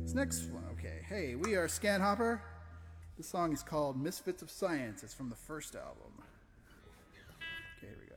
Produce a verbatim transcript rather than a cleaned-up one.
This next one, okay. Hey, we are Scan Hopper. This song is called Misfits of Science. It's from the first album. Okay, here we go.